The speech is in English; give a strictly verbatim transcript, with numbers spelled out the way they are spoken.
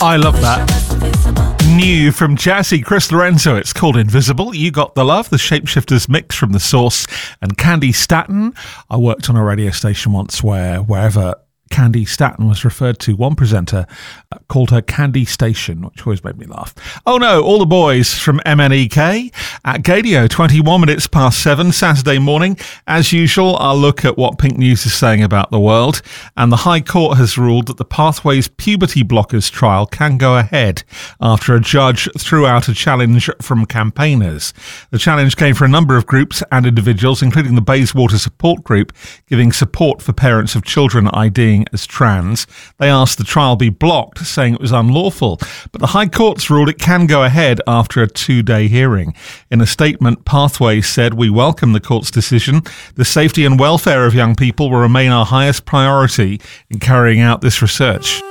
I love that. New from Jazzy Chris Lorenzo, it's called Invisible. You Got the Love, the Shapeshifters mix from The Source, and Candy Staton. I worked on a radio station once where wherever Candy Staton was referred to, one presenter uh, called her Candy Station, which always made me laugh. Oh no, all the boys from M N E K at Gadio, twenty-one minutes past seven, Saturday morning. As usual, I'll look at what Pink News is saying about the world. And the High Court has ruled that the Pathways puberty blockers trial can go ahead after a judge threw out a challenge from campaigners. The challenge came from a number of groups and individuals, including the Bayswater Support Group, giving support for parents of children IDing as trans. They asked the trial be blocked, saying it was unlawful, but the High Court's ruled it can go ahead after a two-day hearing. In a statement, Pathways said, "We welcome the court's decision. The safety and welfare of young people will remain our highest priority in carrying out this research."